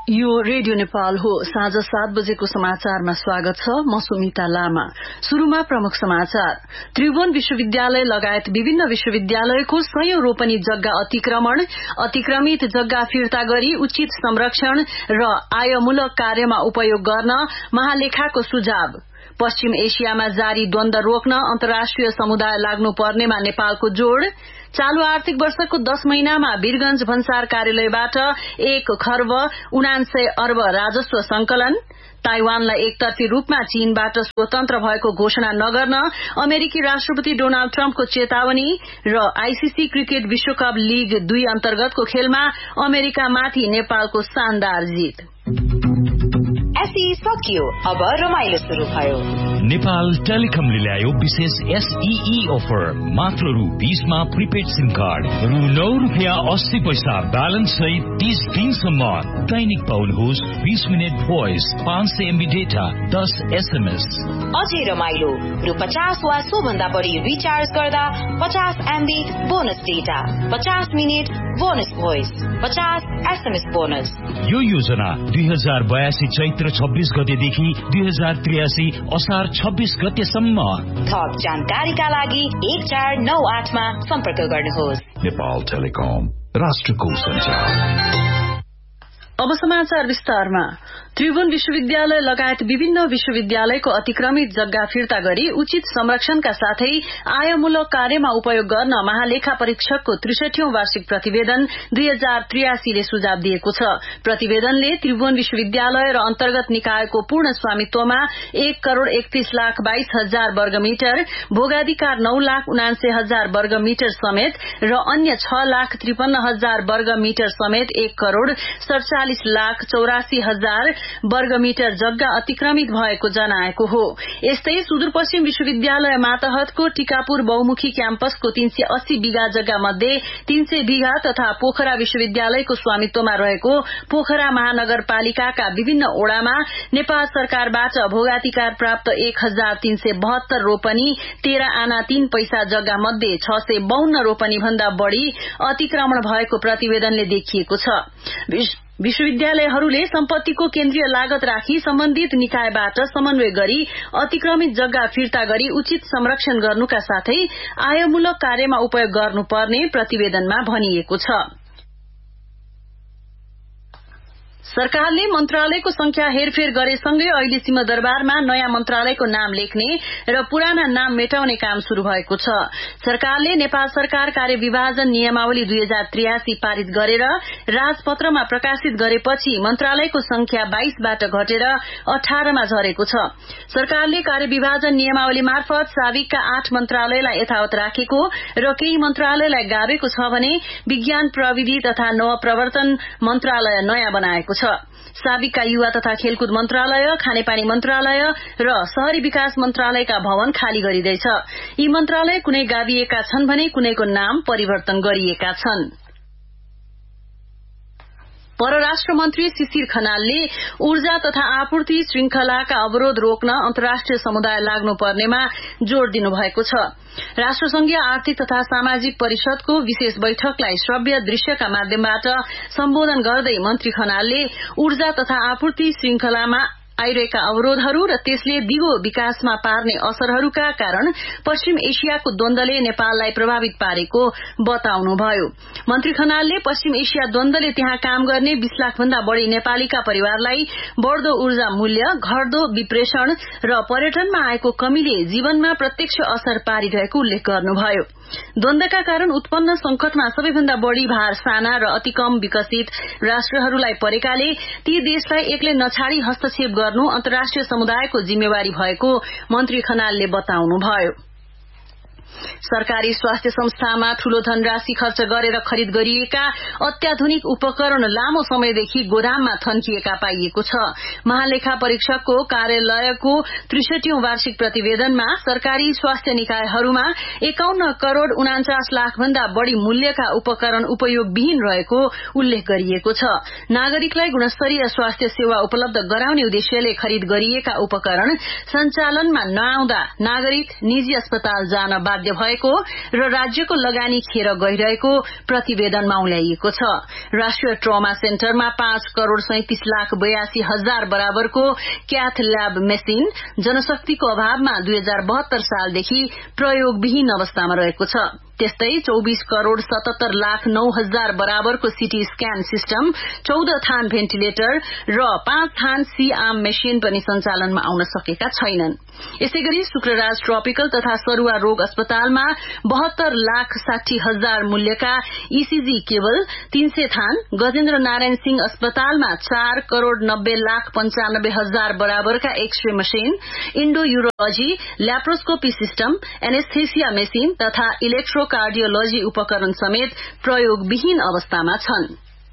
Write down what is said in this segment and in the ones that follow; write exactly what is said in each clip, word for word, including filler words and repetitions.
यो रेडियो नेपाल हो। साँझ सात बजेको समाचारमा स्वागत छ। म सुमिता लामा। शुरूमा प्रमुख समाचार। त्रिभुवन विश्वविद्यालय लगायत विभिन्न विश्वविद्यालयको सयौं रोपनी जग्गा अतिक्रमण, अतिक्रमित जग्गा फिर्ता गरी उचित संरक्षण र आयमूलक कार्यमा उपयोग गर्न महालेखाको सुझाव। पश्चिम एशियामा जारी द्वन्द रोक्न अन्तर्राष्ट्रिय समुदाय लाग्नु पर्नेमा नेपालको जोड़। चालू आर्थिक वर्षको दश महिनामा वीरगंज भन्सार कार्यालयबाट एक खर्ब उनान्सय अर्ब राजस्व संकलन। ताइवानलाई एकतर्फी रूपमा चीनबाट स्वतन्त्र भएको घोषणा नगर्न अमेरिकी राष्ट्रपति डोनाल्ड ट्रम्पको चेतावनी र आईसीसी क्रिकेट विश्वकप लीग दुई अन्तर्गतको खेलमा अमेरिकामाथि नेपालको शानदार जीत। एसई सकियो, अब रमाइलो शुरू भयो। नेपाल टेलिकमले ल्यायो विशेष एसईई अफर। मात्र रु बीसमा प्रिपेड सिम कार्ड, रु नौ रुपियाँ अस्सी पैसा ब्यालेन्स सहित तीस दिनसम्म दैनिक पाउनुहोस् बीस मिनट भोइस, पाँच सय एमबी डेटा, दस एसएमएस। अझै रमाइलो, रु पचास वा सो भन्दा बढी रिचार्ज गर्दा पचास एमबी बोनस डेटा, पचास मिनट बोनस भोइस, पचास एसएमएस बोनस। यो योजना दुई हजार बयासी चैत्र छब्बीस गतेदेखि दुई हजार त्रियासी असार छब्बीस गतेसम्म। थप जानकारीका लागि एक चार नौ आठमा सम्पर्क गर्नुहोस्। नेपाल टेलिकम, राष्ट्रको संचार। अब समाचार विस्तारमा। त्रिभुवन विश्वविद्यालय लगायत विभिन्न विश्वविद्यालयको अतिक्रमित जग्गा फिर्ता गरी उचित संरक्षणका साथै आयमूलक कार्यमा उपयोग गर्न महालेखा परीक्षकको त्रिसठीऔं वार्षिक प्रतिवेदन दुई हजार त्रियासीले सुझाव दिएको छ। प्रतिवेदनले त्रिभुवन विश्वविद्यालय र अन्तर्गत निकायको पूर्ण स्वामित्वमा एक करोड़ एकतीस लाख बाइस हजार वर्ग मिटर, भोगाधिकार नौ लाख उनान्सय हजार वर्ग मिटर समेत र अन्य छ लाख त्रिपन्न हजार वर्ग मिटर समेत एक करोड़ सड़चालिस लाख चौरासी हजार वर्ग मिटर जग्गा अतिक्रमित भएको जनाएको हो। यस्तै सुदूरपश्चिम विश्वविद्यालय मातहतको टीकापुर बहुमुखी क्याम्पसको तीन सय अस्सी बिघा जग्गा मध्ये तीन सय बिघा तथा पोखरा विश्वविद्यालयको स्वामित्वमा रहेको पोखरा महानगरपालिकाका विभिन्न ओड़ामा नेपाल सरकारबाट भोगाधिकार प्राप्त एक हजार तीन सय बहत्तर रोपनी तेह्र आना तीन पैसा जग्गा मध्ये छ सय बाउन्न रोपनी भन्दा बढ़ी अतिक्रमण भएको प्रतिवेदनले देखिएको छ। विश्वविद्यालयहरूले सम्पत्तिको केन्द्रीय लागत राखी सम्बन्धित निकायबाट समन्वय गरी अतिक्रमित जग्गा फिर्ता गरी उचित संरक्षण गर्नुका साथै आयमूलक कार्यमा उपयोग गर्नुपर्ने प्रतिवेदनमा भनिएको छ। सरकारले मन्त्रालयको संख्या हेरफेर गरेसँगै अहिले सिंहदरबारमा नयाँ मन्त्रालयको नाम लेख्ने र पुराना नाम मेटाउने काम शुरू भएको छ। सरकारले नेपाल सरकार कार्यविभाजन नियमावली दुई हजार त्रियासी पारित गरेर राजपत्रमा प्रकाशित गरेपछि मन्त्रालयको संख्या बाइसबाट घटेर अठारमा झरेको छ। सरकारले कार्यविभाजन नियमावली मार्फत साविकका आठ मन्त्रालयलाई यथावत राखेको र केही मन्त्रालयलाई गाभेको छ भने विज्ञान प्रविधि तथा नवप्रवर्तन मन्त्रालय नयाँ बनाएको छ। साविकका युवा तथा खेलकुद मन्त्रालय, खानेपानी मन्त्रालय र शहरी विकास मन्त्रालयका भवन खाली गरिँदैछ। यी मन्त्रालय कुनै गाभिएका छन् भने कुनैको नाम परिवर्तन गरिएका छन्। परराष्ट्र मन्त्री शिशिर खनालले ऊर्जा तथा आपूर्ति श्रृंखलाका अवरोध रोक्न अन्तर्राष्ट्रिय समुदाय लाग्नु पर्नेमा जोड़ दिनुभएको छ। राष्ट्रसंघीय आर्थिक तथा सामाजिक परिषदको विशेष बैठकलाई श्रव्य दृश्यका माध्यमबाट सम्बोधन गर्दै मन्त्री खनालले ऊर्जा तथा आपूर्ति श्रृंखलामा आइरहेका अवरोधहरू र त्यसले दिगो विकासमा पार्ने असरहरूका कारण पश्चिम एशियाको द्वन्द्वले नेपाललाई प्रभावित पारेको बताउनुभयो। मन्त्री खनालले पश्चिम एशिया द्वन्द्वले त्यहाँ काम गर्ने बीस लाख भन्दा बढ़ी नेपालीका परिवारलाई बढ़दो ऊर्जा मूल्य, घट्दो विप्रेषण र पर्यटनमा आएको कमीले जीवनमा प्रत्यक्ष असर पारिरहेको उल्लेख गर्नुभयो। द्वन्द्वका कारण उत्पन्न संकटमा सबैभन्दा बढ़ी भार साना र अति कम विकसित राष्ट्रहरूलाई परेकाले ती देशलाई एक्लै नछाडी हस्तक्षेप गर्नु अन्तर्राष्ट्रिय समुदायको जिम्मेवारी भएको मन्त्री खनालले बताउनुभयो। सरकारी स्वास्थ्य संस्थामा ठूलो धनराशि खर्च गरेर खरिद गरिएका अत्याधुनिक उपकरण लामो समयदेखि गोदाममा थन्किएका पाइएको छ। महालेखा परीक्षकको कार्यालयको त्रिसठीऔं वार्षिक प्रतिवेदनमा सरकारी स्वास्थ्य निकायहरूमा एकाउन्न करोड़ उनाचास लाख भन्दा बढ़ी मूल्यका उपकरण उपयोगविहीन रहेको उल्लेख गरिएको छ। नागरिकलाई गुणस्तरीय स्वास्थ्य सेवा उपलब्ध गराउने उद्देश्यले खरिद गरिएका उपकरण सञ्चालनमा नआउँदा नागरिक निजी अस्पताल जान बाध्य साध्य भएको र राज्यको लगानी खेर गइरहेको प्रतिवेदनमा उल्लेखिएको छ। राष्ट्रिय ट्रमा सेन्टरमा पाँच करोड़ सैंतिस लाख बयासी हजार बराबरको क्याथ ल्याब मेसिन जनशक्तिको अभावमा दुई हजार बहत्तर सालदेखि प्रयोगविहीन अवस्थामा रहेको छ। त्यस्तै चौबीस करोड़ सतहत्तर लाख नौ हजार बराबरको सीटी स्क्यान सिस्टम, चौध थान भेन्टिलेटर र पाँच थान सी आर्म मेसिन पनि सञ्चालनमा आउन सकेका छैनन्। यसै गरी शुक्रराज ट्रपिकल तथा सरुवा रोग अस्पतालमा बहत्तर लाख साठी हजार मूल्यका ईसीजी केबल, तीन सय थान, गजेन्द्र नारायण सिंह अस्पतालमा चार करोड़ नब्बे लाख पञ्चानब्बे हजार बराबरका x-ray machine, Indo urology, laparoscopy system, anaesthesia machine तथा इलेक्ट्रो कार्डियोलोजी उपकरण समेत प्रयोगविहीन अवस्थामा छन्।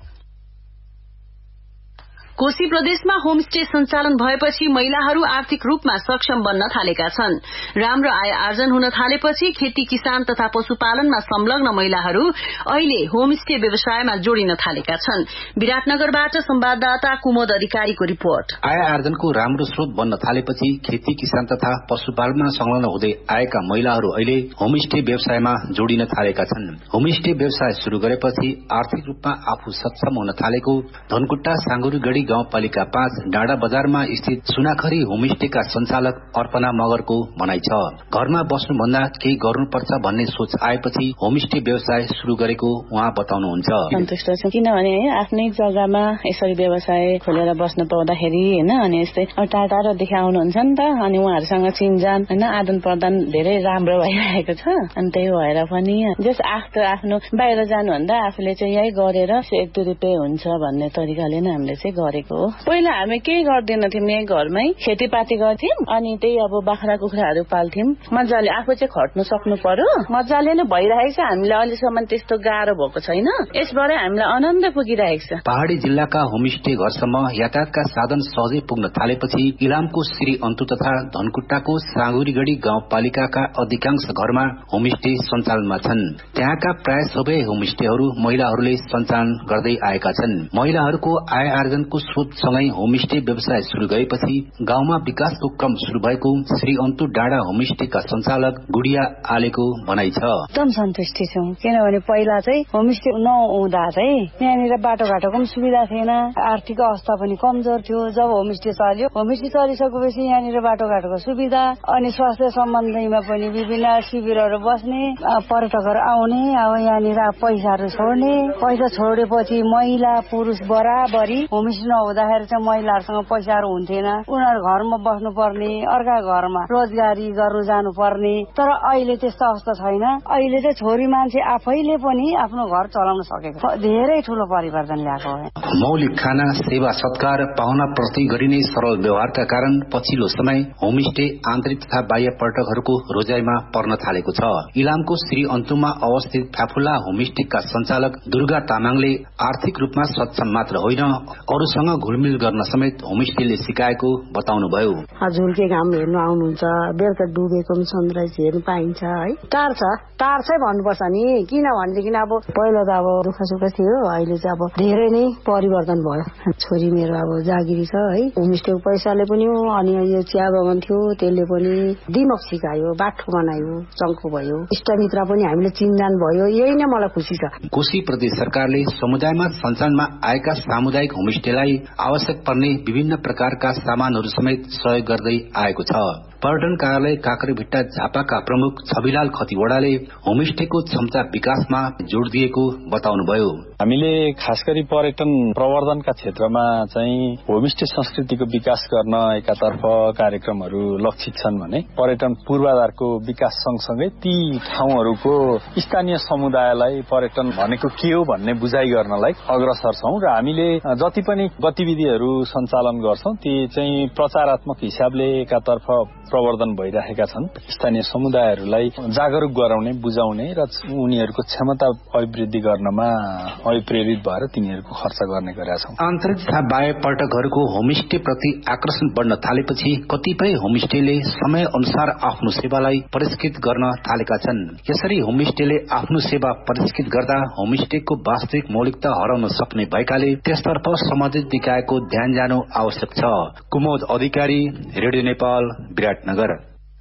कोशी प्रदेशमा होमस्टे सञ्चालन भएपछि महिलाहरू आर्थिक रूपमा सक्षम बन्न थालेका छन्। राम्रो आय आर्जन हुन थालेपछि खेती किसान तथा पशुपालनमा संलग्न महिलाहरू अहिले होमस्टे व्यवसायमा जोडिन थालेका छन्। विराटनगरबाट संवाददाता कुमोद अधिकारीको रिपोर्ट। आय आर्जनको राम्रो स्रोत बन्न थालेपछि खेती किसान तथा पशुपालनमा संलग्न हुँदै आएका महिलाहरू अहिले होमस्टे व्यवसायमा जोडिन थालेका छन्। होमस्टे व्यवसाय शुरू गरेपछि आर्थिक रूपमा आफू सक्षम हुन थालेको धनकुट्टा साँगुरीगढी गाउँपालिका पाँच डाँडा बजारमा स्थित सुनाखरी होमस्टेका सञ्चालक अर्पणा मगरको भनाइ छ। घरमा बस्नुभन्दा केही गर्नुपर्छ भन्ने सोच आएपछि होमस्टे व्यवसाय शुरू गरेको उहाँ बताउनुहुन्छ। सन्तुष्ट छु, किनभने आफ्नै जग्गामा यसरी व्यवसाय खोलेर बस्न पाउँदाखेरि हैन, अनि यस्तै टाढा टाढादेखि आउनुहुन्छ नि त, अनि उहाँहरूसँग चिनजान हैन आदान प्रदान धेरै राम्रो भइरहेको छ। अनि त्यही भएर पनि जस आफ्नो आफ्नो बाहिर जानुभन्दा आफूले चाहिँ यही गरेर एक दुई रुपियाँ हुन्छ भन्ने तरिकाले नै हामीले चाहिँ गरेको हो। पहिला हामी केही गर्दैन थियौं, यही घरमै खेतीपाती गर्थ्यौं, अनि त्यही अब बाख्रा कुखुराहरू पाल्थ्यौं। मजाले आफू चाहिँ खट्नु सक्नु पर्यो, मजाले नै भइरहेको छ। हामीलाई अहिलेसम्म त्यस्तो गाह्रो भएको छैन, यसबाट हामीलाई आनन्द पुगिरहेको छ। पहाड़ी जिल्लाका होमस्टे घरसम्म यातायातका साधन सहजै पुग्न थालेपछि इलामको श्री अन्तु तथा धनकुट्टाको साँगुरीगढी गाउँपालिकाका अधिकांश घरमा होमस्टे सञ्चालनमा छन्। त्यहाँका प्राय सबै होमस्टेहरू महिलाहरूले सञ्चालन गर्दै आएका छन्। महिलाहरूको आय आर्जनको स्रोतसँगै होमस्टे व्यवसाय शुरू गरेपछि गाउँमा विकासको क्रम शुरू भएको श्री अन्तु डाँडा होमस्टेका सञ्चालक गुडिया आलेको भनाइ छ। एकदम सन्तुष्टि छौं, किनभने पहिला चाहिँ होमस्टे नहुँदा चाहिँ यहाँनिर बाटोघाटोको पनि सुविधा थिएन, आर्थिक अवस्था पनि कमजोर थियो। जब होमस्टे चल्यो, होमस्टे चलिसकेपछि यहाँनिर बाटोघाटोको सुविधा, अनि स्वास्थ्य सम्बन्धीमा पनि विभिन्न शिविरहरू बस्ने, पर्यटकहरू आउने, अब यहाँनिर पैसाहरू छोड्ने, पैसा छोडेपछि महिला पुरुष बराबरी होमस्टे नहुँदाखेरि चाहिँ महिलाहरूसँग पैसाहरू हुन्थेन, उनीहरू घरमा बस्नु पर्ने, अर्का घरमा रोजगारी गर्नु जानु पर्ने। तर अहिले त्यस्तो अवस्था छैन। अहिले चाहिँ छोरी मान्छे आफैले पनि आफ्नो घर चलाउन सकेको, धेरै ठूलो परिवर्तन ल्याएको हो। मौलिक खाना, सेवा सत्कार, पाहुना प्रति गरिने सरल व्यवहारका कारण पछिल्लो समय होमस्टे आन्तरिक तथा बाह्य पर्यटकहरूको रोजाइमा पर्न थालेको छ। इलामको श्री अन्तुमा अवस्थित फ्याफुल्ला होमस्टेका सञ्चालक दुर्गा तामाङले आर्थिक रूपमा सक्षम मात्र होइन, अरूसँग घुलमिल गर्न समेत होमस्टेले सिकाएको बताउनुभयो। झुल्के घाम हेर्नु आउनुहुन्छ, बेलुका डुबेको सनराइज हेर्नु पाइन्छ है। टाढ छ, टाढ चाहिँ भन्नुपर्छ नि, किनभनेदेखि अब पहिला त अब दुःख सुख थियो, अहिले चाहिँ अब धेरै नै परिवर्तन भयो। छोरी मेरो अब जागिरी छ है, होमस्टेको पैसाले पनि हो, अनि यो चिया बगान थियो त्यसले पनि दिमाग सिकायो, बाटो बनायो, चङ्खो भयो, इष्टमित्र पनि हामीले चिन्जान भयो। यही नै मलाई खुसी छ। कोशी प्रदेश सरकारले समुदायमा सञ्चालनमा आएका सामुदायिक होमस्टेलाई आवश्यक पर्ने विभिन्न प्रकारका सामानहरू समेत सहयोग गर्दै आएको छ। पर्यटन कार्यालय काँक्रेभिट्टा झापाका प्रमुख छविलाल खतिवड़ाले होमस्टेको क्षमता विकासमा जोड़ दिएको बताउनुभयो। हामीले खास गरी पर्यटन प्रवर्धनका क्षेत्रमा चाहिँ होमस्टे संस्कृतिको विकास गर्न एकातर्फ कार्यक्रमहरू लक्षित छन् भने पर्यटन पूर्वाधारको विकास सँगसँगै ती ठाउँहरूको स्थानीय समुदायलाई पर्यटन भनेको के हो भन्ने बुझाइ गर्नलाई अग्रसर छौं र हामीले जति पनि गतिविधिहरू सञ्चालन गर्छौं ती चाहिँ प्रचारात्मक हिसाबले एकातर्फ प्रवर्धन भइरहेका छन्। स्थानीय समुदायहरूलाई जागरूक गराउने, बुझाउने र उनीहरूको क्षमता अभिवृद्धि गर्नमा अभिप्रेरित भएर तिनीहरूको खर्च गर्ने गरेका छौं। आन्तरिक तथा बाह्य पर्यटकहरूको होमस्टे प्रति आकर्षण बढ्न थालेपछि कतिपय होमस्टेले समय अनुसार आफ्नो सेवालाई परिष्कृत गर्न थालेका छन्। यसरी होमस्टेले आफ्नो सेवा परिष्कृत गर्दा होमस्टेको वास्तविक मौलिकता हराउन सक्ने भएकाले त्यसतर्फ सम्बन्धित निकायको ध्यान जानु आवश्यक छ। कुमोद अधिकारी, रेडियो नेपाल, विराटनगर।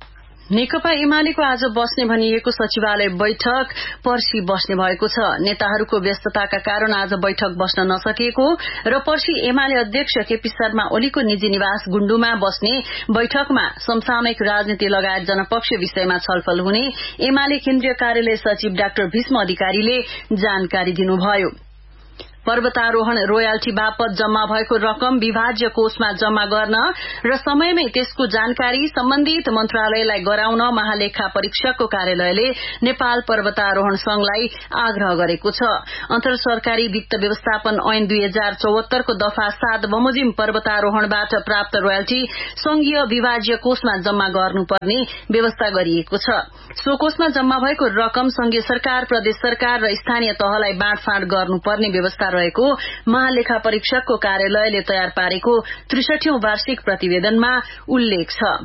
नेकपा एमालेको आज बस्ने भनिएको सचिवालय बैठक पर्सि बस्ने भएको छ। नेताहरूको व्यस्तताका कारण आज बैठक बस्न नसकेको र पर्सि एमाले अध्यक्ष केपी शर्मा ओलीको निजी निवास गुण्डुमा बस्ने बैठकमा समसामयिक राजनीति लगायत जनपक्षीय विषयमा छलफल हुने एमाले केन्द्रीय कार्यालय सचिव डाक्टर भीष्म अधिकारीले जानकारी दिनुभयो। पर्वतारोहण रोयल्टी बापत जम्मा भएको रकम विभाज्य कोषमा जम्मा गर्न र समयमै त्यसको जानकारी सम्बन्धित मन्त्रालयलाई गराउन महालेखा परीक्षकको कार्यालयले नेपाल पर्वतारोहण संघलाई आग्रह गरेको छ। अन्तर सरकारी वित्त व्यवस्थापन ऐन दुई हजार चौहत्तरको दफा सात बमोजिम पर्वतारोहणबाट प्राप्त रोयल्टी संघीय विभाज्य कोषमा जम्मा गर्नुपर्ने व्यवस्था गरिएको छ। सो कोषमा जम्मा भएको रकम संघीय सरकार, प्रदेश सरकार र स्थानीय तहलाई बाँडफाँड गर्नुपर्ने व्यवस्था रहेको महालेखा परीक्षकको कार्यालयले तयार पारेको त्रिसठीऔं वार्षिक प्रतिवेदनमा उल्लेख छ।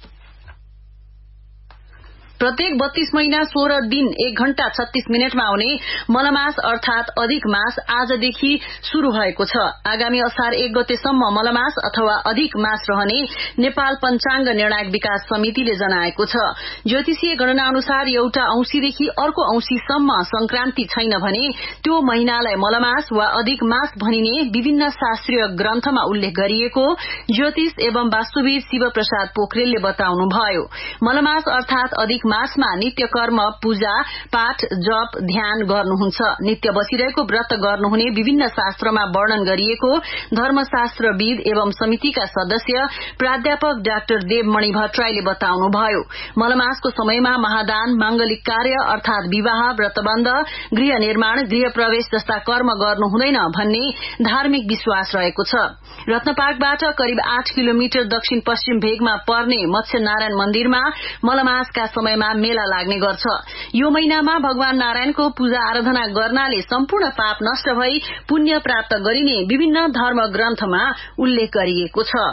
प्रत्येक बत्तीस महिना सोह्र दिन एक घण्टा छत्तीस मिनटमा आउने मलमास अर्थात अधिक मास आजदेखि शुरू भएको छ। आगामी असार एक गतेसम्म मलमास अथवा अधिक मास रहने नेपाल पञ्चाङ्ग निर्णायक विकास समितिले जनाएको छ। ज्योतिषीय गणना अनुसार एउटा औंसीदेखि अर्को औंसीसम्म संक्रान्ति छैन भने त्यो महिनालाई मलमास वा अधिक मास भनिने विभिन्न शास्त्रीय ग्रन्थमा उल्लेख गरिएको ज्योतिष एवं वास्तुविद शिव प्रसाद पोखरेलले बताउनुभयो। मलमास अर्थात अधिक मासमा नित्य कर्म, पूजा पाठ, जप, ध्यान गर्नुहुन्छ। नित्य बसिरहेको व्रत गर्नुहुने विभिन्न शास्त्रमा वर्णन गरिएको धर्मशास्त्रविद एवं समितिका सदस्य प्राध्यापक डाक्टर देवमणि भट्टराईले बताउनुभयो। मलमासको समयमा महादान, मांगलिक कार्य अर्थात विवाह, व्रतबन्ध, गृह निर्माण, गृह प्रवेश जस्ता कर्म गर्नु हुँदैन भन्ने धार्मिक विश्वास रहेको छ। रत्नपार्कबाट करिब आठ किलोमिटर दक्षिण पश्चिम भेगमा पर्ने मत्स्य नारायण मन्दिरमा मलमासका समयमा मेला लाग्ने गर्छ। यो महिनामा भगवान नारायणको पूजा आराधना गर्नाले सम्पूर्ण पाप नष्ट भई पुण्य प्राप्त गरिने विभिन्न धर्म ग्रन्थमा उल्लेख गरिएको छ।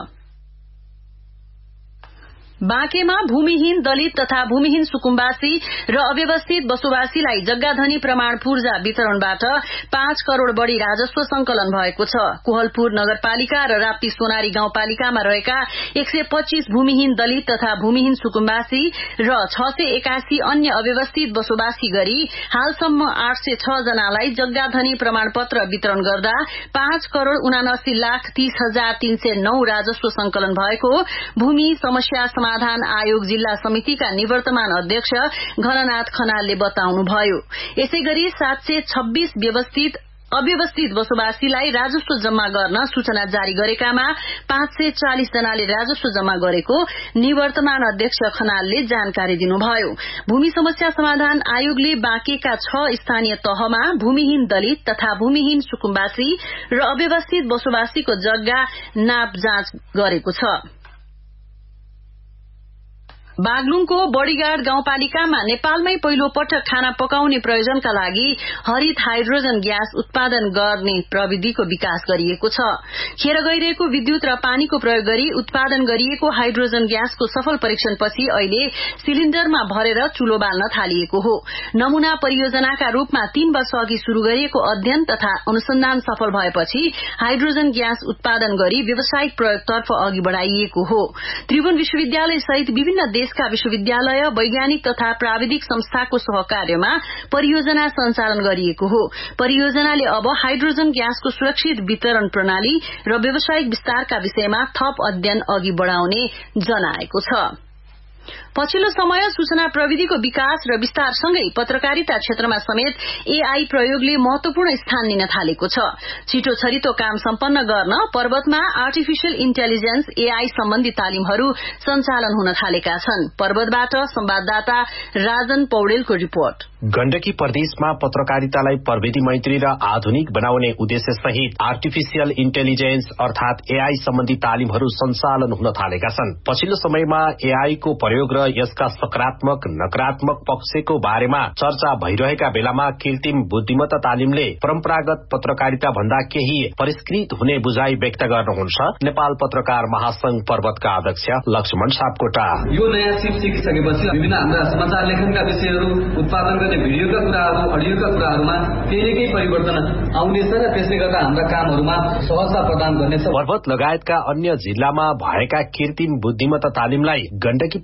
बाँकेमा भूमिहीन दलित तथा भूमिहीन सुकुम्बासी र अव्यवस्थित बसोबासीलाई जग्गाधनी प्रमाण पूर्जा वितरणबाट पाँच करोड़ बढ़ी राजस्व संकलन भएको छ। कोहलपुर नगरपालिका र राप्ती सोनारी गाउँपालिकामा रहेका एक सय पच्चीस भूमिहीन दलित तथा भूमिहीन सुकुम्बासी र छ सय एकासी अन्य अव्यवस्थित बसोबासी गरी हालसम्म आठ सय छ जनालाई जग्गाधनी प्रमाण पत्र वितरण गर्दा पाँच करोड़ उनासी लाख तीस हजार तीन सय नौ राजस्व संकलन भएको भूमि समस्या समाधान आयोग जिल्ला समितिका निवर्तमान अध्यक्ष घननाथ खनालले बताउनुभयो। यसैगरी सात सय छब्बीस व्यवस्थित अव्यवस्थित बसोबासीलाई राजस्व जम्मा गर्न सूचना जारी गरेकामा पाँच सय चालिस जनाले राजस्व जम्मा गरेको निवर्तमान अध्यक्ष खनालले जानकारी दिनुभयो। भूमि समस्या समाधान आयोगले बाँकेका छ स्थानीय तहमा भूमिहीन दलित तथा भूमिहीन सुकुम्बासी र अव्यवस्थित बसोबासीको जग्गा नाप जाँच गरेको छ। बागलुङको बडीगाड गाउँपालिकामा नेपालमै पहिलो पटक खाना पकाउने प्रयोजनका लागि हरित हाइड्रोजन ग्यास उत्पादन गर्ने प्रविधिको विकास गरिएको छ। खेर गइरहेको विद्युत र पानीको प्रयोग गरी उत्पादन गरिएको हाइड्रोजन ग्यासको सफल परीक्षणपछि अहिले सिलिण्डरमा भरेर चुलो बाल्न थालिएको हो। नमूना परियोजनाका रूपमा तीन वर्ष अघि शुरू गरिएको अध्ययन तथा अनुसन्धान सफल भएपछि हाइड्रोजन ग्यास उत्पादन गरी व्यावसायिक प्रयोगतर्फ अघि बढ़ाइएको हो। त्रिभुवन विश्वविद्यालय सहित विभिन्न देशका विश्वविद्यालय, वैज्ञानिक तथा प्राविधिक संस्थाको सहकार्यमा परियोजना सञ्चालन गरिएको हो। परियोजनाले अब हाइड्रोजन ग्यासको सुरक्षित वितरण प्रणाली र व्यावसायिक विस्तारका विषयमा थप अध्ययन अघि बढ़ाउने जनाएको छ। पछिल्लो समय सूचना प्रविधिको विकास र विस्तारसँगै पत्रकारिता क्षेत्रमा समेत एआई प्रयोगले महत्वपूर्ण स्थान लिन थालेको छ। छिटो छरितो काम सम्पन्न गर्न पर्वतमा आर्टिफिशियल इन्टेलिजेन्स एआई सम्बन्धी तालिमहरू सञ्चालन हुन थालेका छन्। पर्वतबाट संवाददाता राजन पौडेलको रिपोर्ट। गण्डकी प्रदेशमा पत्रकारितालाई प्रविधि मैत्री र आधुनिक बनाउने उद्देश्य सहित आर्टिफिशियल इन्टेलिजेन्स अर्थात एआई सम्बन्धी तालिमहरू सञ्चालन हुन थालेका छन्। पछिल्लो समयमा एआई को प्रयोग र यसका सकारात्मक नकारात्मक पक्षको बारेमा चर्चा भइरहेका बेलामा कृत्रिम बुद्धिमत्ता तालिमले परम्परागत पत्रकारिता भन्दा केही परिष्कृत हुने बुझाइ व्यक्त गर्नुहुन्छ नेपाल पत्रकार महासंघ पर्वतका अध्यक्ष लक्ष्मण सापकोटा। यो नयाँ सिप सिकिसकेपछि विभिन्न हाम्रा समाचार लेखनका विषयहरू, उत्पादन गर्ने भिडियोका कुराहरू, अडियोका कुराहरूमा केही न केही परिवर्तन आउनेछ र त्यसले गर्दा हाम्रा कामहरूमा सहजता प्रदान गर्नेछ। पर्वत लगायतका अन्य जिल्लामा भएका कृत्रिम बुद्धिमत्ता तालिमलाई गण्डकी प्रदेश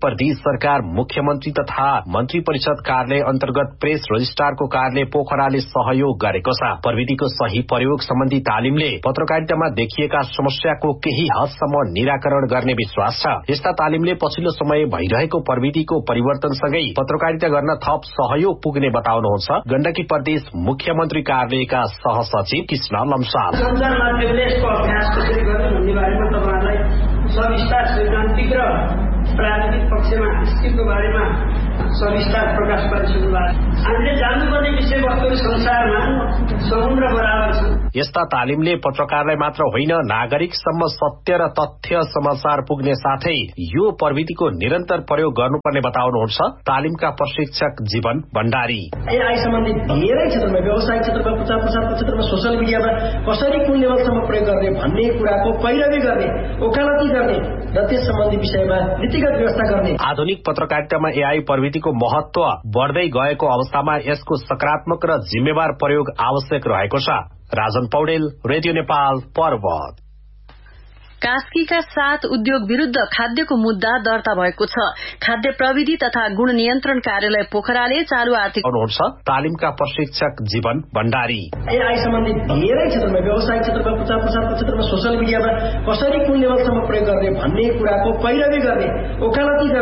सरकार मुख्यमन्त्री तथा मन्त्री परिषद कार्यालय अन्तर्गत प्रेस रजिस्ट्रारको कार्यालय पोखराले सहयोग गरेको छ। प्रविधिको सही प्रयोग सम्बन्धी तालिमले पत्रकारितामा देखिएका समस्याको केही हदसम्म निराकरण गर्ने विश्वास छ। यस्ता तालिमले पछिल्लो समय भइरहेको प्रविधिको परिवर्तनसँगै पत्रकारिता गर्न थप सहयोग पुग्ने बताउनुहुन्छ गण्डकी प्रदेश मुख्यमन्त्री कार्यालयका सहसचिव कृष्ण लम्साल। सञ्चार माध्यमले यसको अभ्यास कसरी गर्ने भन्ने बारेमा तपाईहरुलाई सविस्तार सैद्धान्तिक र प्राविधिक पक्षमा स्थितिको बारेमा सविस्तार प्रकाश पारिसक्नु भएको छ। हामीले जान्नुपर्ने विषयवस्तुहरू संसारमा समुद्र बराबर छन्। यस्ता तालिमले पत्रकारलाई मात्र होइन नागरिकसम्म सत्य र तथ्य समाचार पुग्ने साथै यो प्रविधिको निरन्तर प्रयोग गर्नुपर्ने बताउनुहुन्छ तालिमका प्रशिक्षक जीवन भण्डारी। एआई सम्बन्धी धेरै क्षेत्रमा व्यवसायिक क्षेत्रमा प्रचार प्रसारको क्षेत्रमा सोशल मिडियामा कसरी कुन लेभलसम्म प्रयोग गर्ने भन्ने कुराको पैरवी गर्ने ओकालती गर्ने र त्यस सम्बन्धी विषयमा नीतिगत व्यवस्था गर्ने। आधुनिक पत्रकारितामा एआई प्रविधिको महत्व बढ्दै गएको अवस्थामा यसको सकारात्मक र जिम्मेवार प्रयोग आवश्यक रहेको छ। राजन पौडेल, रेडियो नेपाल, पर्वत। कास्कीका सात उद्योग विरूद्ध खाद्यको मुद्दा दर्ता भएको छ। खाद्य प्रविधि तथा गुण नियन्त्रण कार्यालय पोखराले चालू आर्थिक तालिमका प्रशिक्षक जीवन भण्डारी। एआई सम्बन्धी धेरै क्षेत्रमा व्यवसायिक क्षेत्रमा प्रचार प्रसारको क्षेत्रमा सोशल मिडियामा कसरी कुन लेभलसम्म प्रयोग गर्ने भन्ने कुराको पैरवी गर्ने ओकालती